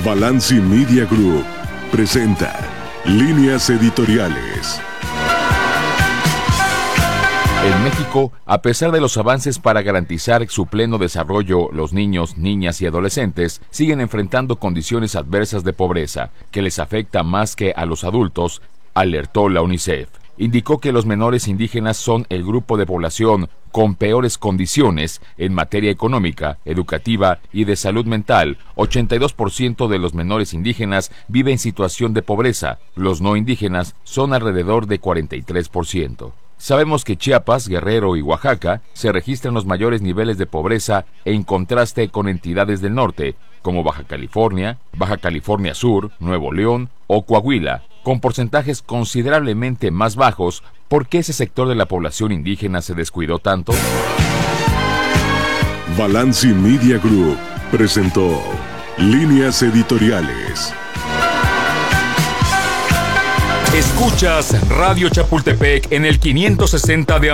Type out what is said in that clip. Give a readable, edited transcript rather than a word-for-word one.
Balanci Media Group presenta Líneas Editoriales. En México, a pesar de los avances para garantizar su pleno desarrollo, los niños, niñas y adolescentes siguen enfrentando condiciones adversas de pobreza, que les afecta más que a los adultos, alertó la UNICEF. Indicó que los menores indígenas son el grupo de población con peores condiciones en materia económica, educativa y de salud mental. 82% de los menores indígenas vive en situación de pobreza. Los no indígenas son alrededor de 43%. Sabemos que Chiapas, Guerrero y Oaxaca se registran los mayores niveles de pobreza en contraste con entidades del norte, como Baja California Sur, Nuevo León o Coahuila, con porcentajes considerablemente más bajos. ¿Por qué ese sector de la población indígena se descuidó tanto? Balanci Media Group presentó Líneas Editoriales. Escuchas Radio Chapultepec en el 560 de